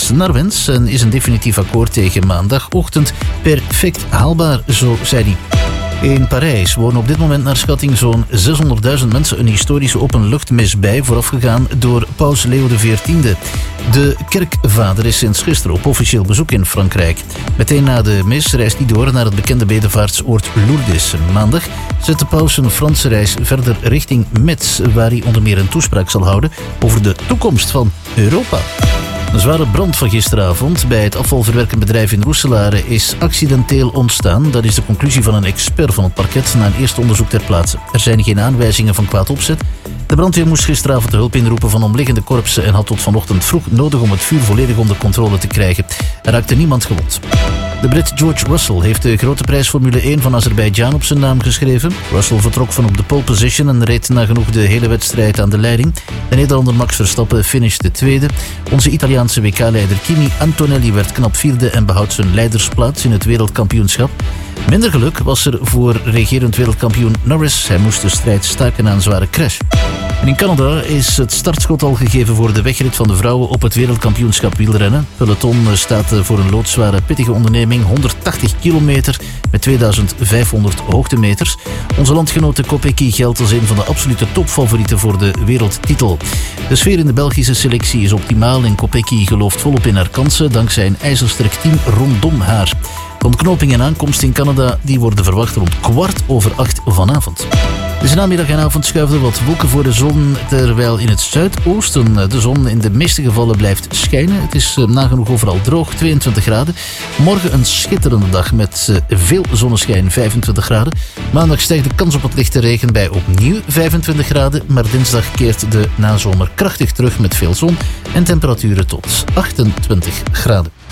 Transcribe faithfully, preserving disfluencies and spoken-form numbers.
is naar wens en is een definitief akkoord tegen maandagochtend perfect haalbaar, zo zei hij. In Parijs wonen op dit moment naar schatting zo'n zeshonderdduizend mensen een historische openluchtmis bij, voorafgegaan door paus Leo de veertiende. De kerkvader is sinds gisteren op officieel bezoek in Frankrijk. Meteen na de mis reist hij door naar het bekende bedevaartsoord Lourdes. Maandag zet de paus een Franse reis verder richting Metz, waar hij onder meer een toespraak zal houden over de toekomst van Europa. Een zware brand van gisteravond bij het afvalverwerkend bedrijf in Roeselare is accidenteel ontstaan. Dat is de conclusie van een expert van het parket na een eerste onderzoek ter plaatse. Er zijn geen aanwijzingen van kwaad opzet. De brandweer moest gisteravond de hulp inroepen van omliggende korpsen en had tot vanochtend vroeg nodig om het vuur volledig onder controle te krijgen. Er raakte niemand gewond. De Brit George Russell heeft de grote prijs Formule één van Azerbeidzjan op zijn naam geschreven. Russell vertrok van op de pole position en reed nagenoeg de hele wedstrijd aan de leiding. De Nederlander Max Verstappen finishte tweede. Onze Italiaanse W K-leider Kimi Antonelli werd knap vierde en behoudt zijn leidersplaats in het wereldkampioenschap. Minder geluk was er voor regerend wereldkampioen Norris. Hij moest de strijd staken na een zware crash. En in Canada is het startschot al gegeven voor de wegrit van de vrouwen op het wereldkampioenschap wielrennen. Peloton staat voor een loodzware, pittige onderneming, honderdtachtig kilometer met tweeduizend vijfhonderd hoogtemeters. Onze landgenote Kopecky geldt als een van de absolute topfavorieten voor de wereldtitel. De sfeer in de Belgische selectie is optimaal en Kopecky gelooft volop in haar kansen dankzij een ijzersterk team rondom haar. De ontknoping en aankomst in Canada die worden verwacht rond kwart over acht vanavond. Dus namiddag en avond schuiven wat wolken voor de zon, terwijl in het zuidoosten de zon in de meeste gevallen blijft schijnen. Het is nagenoeg overal droog, tweeëntwintig graden. Morgen een schitterende dag met veel zonneschijn, vijfentwintig graden. Maandag stijgt de kans op wat lichte regen bij opnieuw vijfentwintig graden. Maar dinsdag keert de nazomer krachtig terug met veel zon en temperaturen tot achtentwintig graden.